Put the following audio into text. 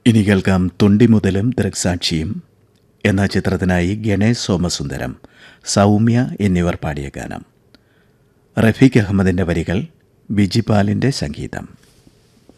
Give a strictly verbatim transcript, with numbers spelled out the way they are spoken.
ഇനി കേൾക്കാം തൊണ്ടി മുതലും ദൃക്സാക്ഷിയും എന്ന ചിത്രത്തിനായി ഗണേശ് സോമസുന്ദരം, സൗമ്യ എന്നിവർ പാടിയ ഗാനം. റഫീഖ് അഹമ്മദിൻ്റെ വരികൾ, ബിജിപാലിൻ്റെ സംഗീതം.